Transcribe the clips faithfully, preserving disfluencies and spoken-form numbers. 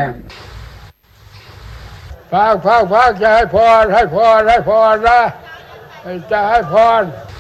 พักพักพักจะให้พรให้พรให้พรนะจะให้พร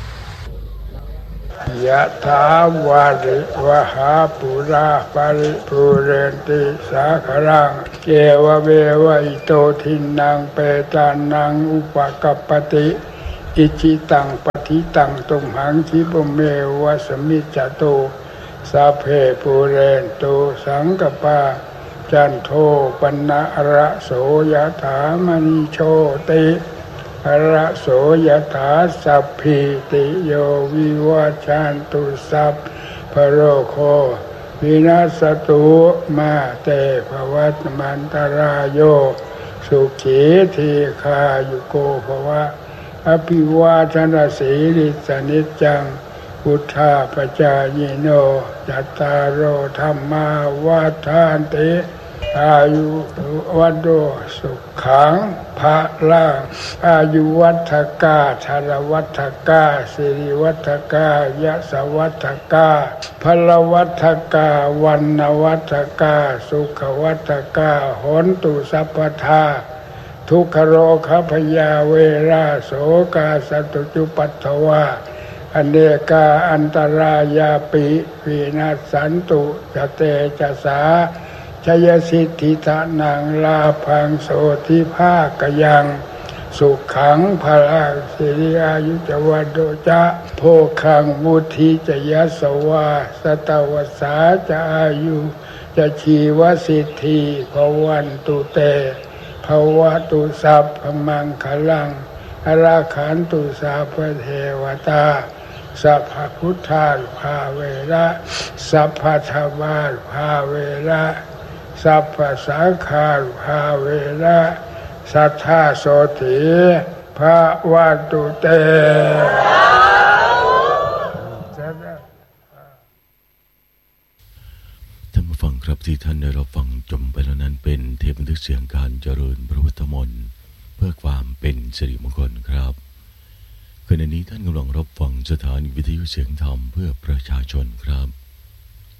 ยะถาวาริวหาปุราปริปุเรนติสาครังเกวเววะอิโตทินังเปตานังอุปกัปปติอิจิตังปฏิตังตุมหังคิปเมวะสมิจจโตสัพเพปุเรนโตสังกปาจันโทปนะระโสยถามณิโชติระโสยถาสัพพิติโยวิวัชชันตุสัพพะโรโควินาศตุมาเตภวัตมันตรายโยสุขีทีคายุโกภวะอภิวาทนาสีริสนิจจังพุทธาปจายโนจัตตารโอธัมมาวัฏันติอายุวัโดสุขังภะลังอายุวัฏกาชาลวัฏกาสิริวัฏกายะสวัฏกาพลวัฏกาวันนวัฏกาสุขวัฏกาโหนตุสัพพทาทุกขโรคพยาเวราโสกาสตุจุปัฏฐวาอเนกาอันตรายาปิวินาศสันตุจเตจะสาชยสิทธิทานังลาพังโสทิภาคยังสุขังพลังสิริอายุจวัดโดจะโภคังมุทิจยัสวาสตวสาจะอายุจะชีวสิทธิภวันตุเตภวตุสัพพมังคลังอราขันตุสัพพเทวตาสัพพพุทธาภาเวระสัพพธรรมาภาเวระสัพพสังฆาภาเวระสัทธาโสติภะวันตุเตท่านผู้ฟังครับที่ท่านได้รับฟังจบไปแล้วนั้นเป็นเทปบันทึกเสียงการเจริญพระพุทธมนต์เพื่อความเป็นสิริมงคลครับขณะนี้ท่านกำลังรับฟังสถานีวิทยุเสียงธรรมเพื่อประชาชนครับ